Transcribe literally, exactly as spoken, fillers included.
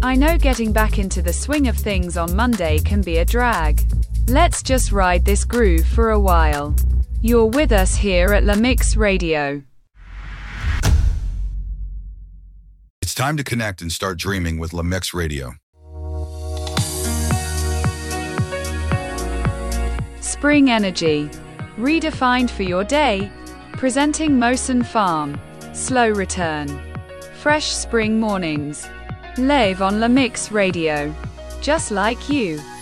I know getting back into the swing of things on Monday can be a drag. Let's just ride this groove for a while. You're with us here at La Mix Radio. It's time to connect and start dreaming with La Mix Radio. Spring energy, redefined for your day, presenting Mosen Farm, slow return, fresh spring mornings, live on La Mix Radio, just like you.